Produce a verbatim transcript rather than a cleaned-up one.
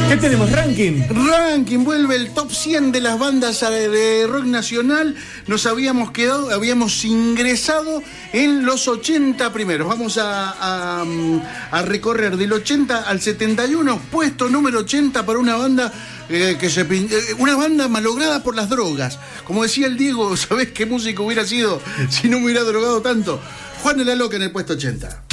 ¿Qué tenemos? ¿Ranking? Ranking, vuelve el top cien de las bandas de rock nacional. Nos habíamos quedado, habíamos ingresado en los ochenta primeros. Vamos a, a, a recorrer del ochenta al setenta y uno, puesto número ochenta para una banda eh, que se eh, una banda malograda por las drogas. Como decía el Diego, ¿sabés qué músico hubiera sido si no me hubiera drogado tanto? Juan de la Loca en el puesto ochenta.